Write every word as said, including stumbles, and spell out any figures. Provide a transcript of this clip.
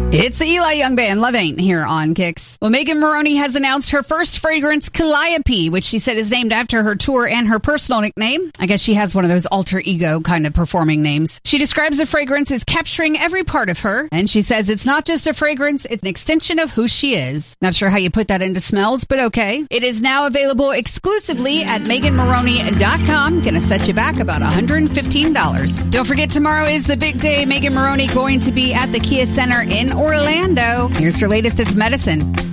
It's the Eli Young Band, Love Ain't, here on Kicks. Well, Megan Moroney has announced her first fragrance, Calliope, which she said is named after her tour and her personal nickname. I guess she has one of those alter ego kind of performing names. She describes the fragrance as capturing every part of her, and she says it's not just a fragrance, it's an extension of who she is. Not sure how you put that into smells, but okay. It is now available exclusively at megan moroney dot com. Gonna set you back about one hundred fifteen dollars. Don't forget, tomorrow is the big day. Megan Moroney going to be at the Kia Center in Orlando. Here's her latest, It's Medicine.